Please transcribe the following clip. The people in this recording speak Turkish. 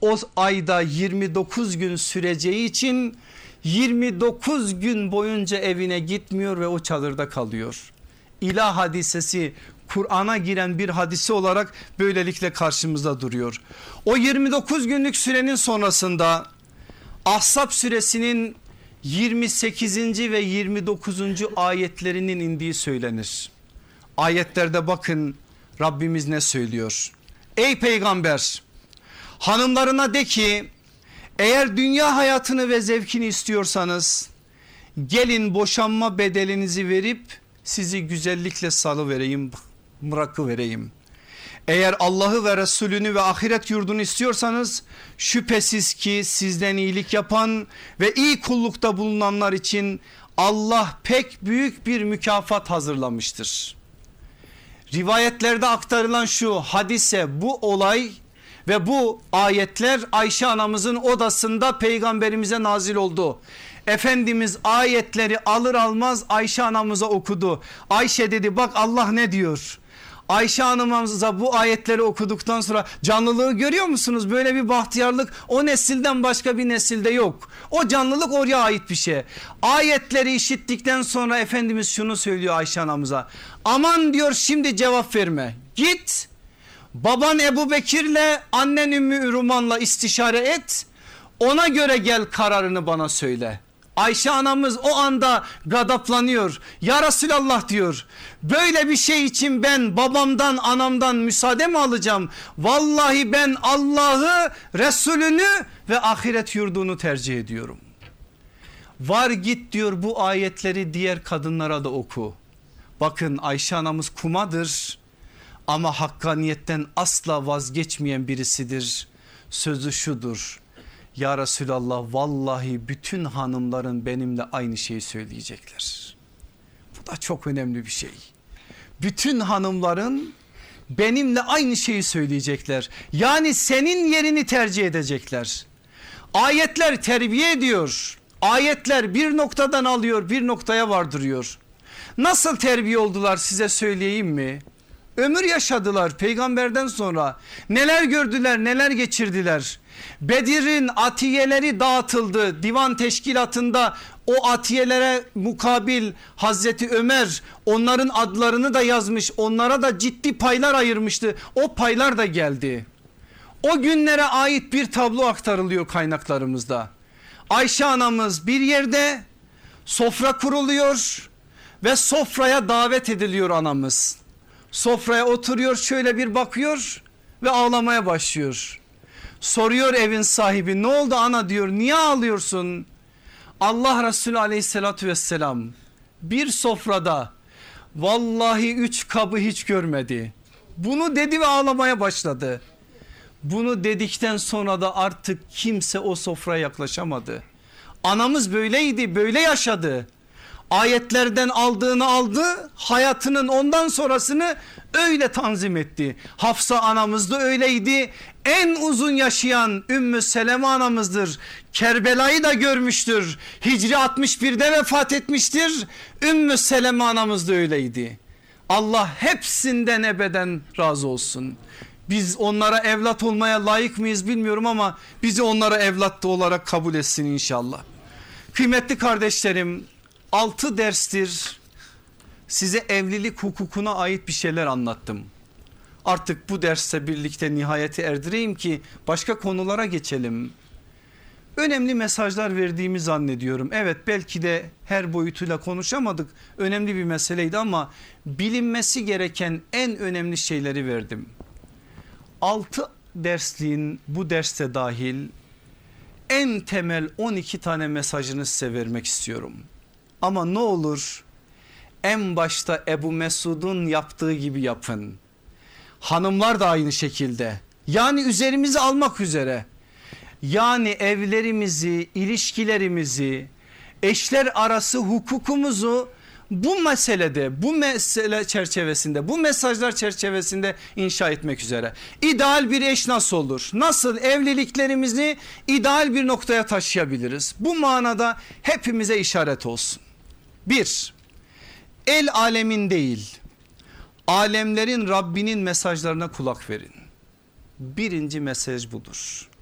o ayda 29 gün süreceği için 29 gün boyunca evine gitmiyor ve o çadırda kalıyor. İlah hadisesi Kur'an'a giren bir hadise olarak böylelikle karşımızda duruyor. O 29 günlük sürenin sonrasında Ahzab suresinin 28. ve 29. ayetlerinin indiği söylenir. Ayetlerde bakın Rabbimiz ne söylüyor? Ey peygamber, hanımlarına de ki, eğer dünya hayatını ve zevkini istiyorsanız gelin boşanma bedelinizi verip sizi güzellikle salıvereyim, bırakıvereyim. Eğer Allah'ı ve Resulünü ve ahiret yurdunu istiyorsanız şüphesiz ki sizden iyilik yapan ve iyi kullukta bulunanlar için Allah pek büyük bir mükafat hazırlamıştır. Rivayetlerde aktarılan şu hadise, bu olay ve bu ayetler Ayşe anamızın odasında peygamberimize nazil oldu. Efendimiz ayetleri alır almaz Ayşe anamıza okudu. Ayşe dedi, bak Allah ne diyor? Ayşe anamıza bu ayetleri okuduktan sonra canlılığı görüyor musunuz? Böyle bir bahtiyarlık o nesilden başka bir nesilde yok. O canlılık oraya ait bir şey. Ayetleri işittikten sonra Efendimiz şunu söylüyor Ayşe anamıza. Aman diyor, şimdi cevap verme. Git baban Ebu Bekir'le annen Ümmü Ruman'la istişare et. Ona göre gel, kararını bana söyle. Ayşe anamız o anda gadaplanıyor. Ya Resulallah diyor, böyle bir şey için ben babamdan anamdan müsaade mi alacağım? Vallahi ben Allah'ı, Resulünü ve ahiret yurdunu tercih ediyorum. Var git diyor, bu ayetleri diğer kadınlara da oku. Bakın Ayşe anamız kumadır ama hakkaniyetten asla vazgeçmeyen birisidir. Sözü şudur: ya Resulallah, vallahi bütün hanımların benimle aynı şeyi söyleyecekler. Bu da çok önemli bir şey. Bütün hanımların benimle aynı şeyi söyleyecekler. Yani senin yerini tercih edecekler. Ayetler terbiye ediyor. Ayetler bir noktadan alıyor, bir noktaya vardırıyor. Nasıl terbiye oldular size söyleyeyim mi? Ömür yaşadılar peygamberden sonra. Neler gördüler, neler geçirdiler. Bedir'in atiyeleri dağıtıldı. Divan teşkilatında o atiyelere mukabil Hazreti Ömer onların adlarını da yazmış. Onlara da ciddi paylar ayırmıştı. O paylar da geldi. O günlere ait bir tablo aktarılıyor kaynaklarımızda. Ayşe anamız bir yerde sofra kuruluyor ve sofraya davet ediliyor anamız. Sofraya oturuyor, şöyle bir bakıyor ve ağlamaya başlıyor. Soruyor evin sahibi, ne oldu ana diyor, niye ağlıyorsun? Allah Resulü aleyhissalatü vesselam bir sofrada vallahi 3 kabı hiç görmedi. Bunu dedi ve ağlamaya başladı. Bunu dedikten sonra da artık kimse o sofraya yaklaşamadı. Anamız böyleydi, böyle yaşadı. Ayetlerden aldığını aldı, hayatının ondan sonrasını öyle tanzim etti. Hafsa anamız da öyleydi. En uzun yaşayan Ümmü Seleme anamızdır. Kerbela'yı da görmüştür. Hicri 61'de vefat etmiştir. Ümmü Seleme anamız da öyleydi. Allah hepsinden ebeden razı olsun. Biz onlara evlat olmaya layık mıyız bilmiyorum ama bizi onlara evlat olarak kabul etsin inşallah. Kıymetli kardeşlerim, 6 derstir size evlilik hukukuna ait bir şeyler anlattım. Artık bu derste birlikte nihayete erdireyim ki başka konulara geçelim. Önemli mesajlar verdiğimi zannediyorum. Evet, belki de her boyutuyla konuşamadık. Önemli bir meseleydi ama bilinmesi gereken en önemli şeyleri verdim. 6 dersliğin bu derste dahil en temel 12 tane mesajını size vermek istiyorum. Ama ne olur en başta Ebu Mesud'un yaptığı gibi yapın. Hanımlar da aynı şekilde, yani üzerimizi almak üzere, yani evlerimizi, ilişkilerimizi, eşler arası hukukumuzu bu meselede, bu mesele çerçevesinde, bu mesajlar çerçevesinde inşa etmek üzere. İdeal bir eş nasıl olur? Nasıl evliliklerimizi ideal bir noktaya taşıyabiliriz? Bu manada hepimize işaret olsun. 1. El alemin değil, alemlerin Rabbinin mesajlarına kulak verin. Birinci mesaj budur.